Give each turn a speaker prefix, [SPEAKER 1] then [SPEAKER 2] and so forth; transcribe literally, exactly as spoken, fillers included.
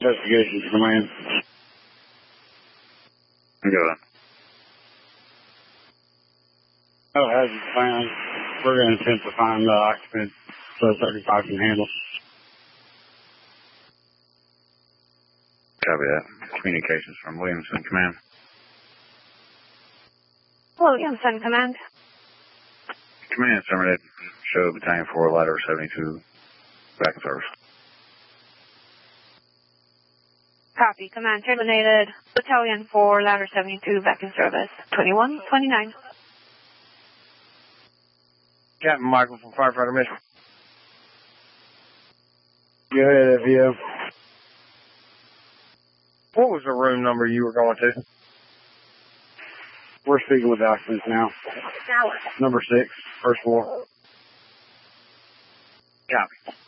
[SPEAKER 1] Investigations Command.
[SPEAKER 2] Good.
[SPEAKER 1] Oh, as it's planned, we're going to attempt to find the occupant so thirty-five can handle.
[SPEAKER 2] Copy that. Communications from Williamson Command.
[SPEAKER 3] Williamson Command.
[SPEAKER 2] Command terminated. Show Battalion four, Ladder seventy-two, back in service.
[SPEAKER 3] Copy. Command terminated. Battalion four, Ladder seventy-two, back in service. twenty-one twenty-nine.
[SPEAKER 4] Captain Michael from Firefighter Mission.
[SPEAKER 1] Go ahead, F E O.
[SPEAKER 4] What was the room number you were going to?
[SPEAKER 1] We're speaking with the occupants now. Number six, first floor.
[SPEAKER 4] Copy.